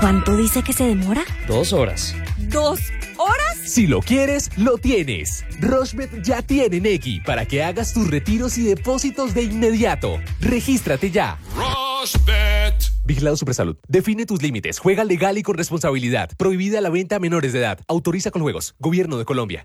¿Cuánto dice que se demora? 2 horas. ¿2 horas? Si lo quieres, lo tienes. Rochebet ya tiene Nequi para que hagas tus retiros y depósitos de inmediato. Regístrate ya. Rochebet. Vigilado Supersalud. Define tus límites. Juega legal y con responsabilidad. Prohibida la venta a menores de edad. Autoriza con juegos. Gobierno de Colombia.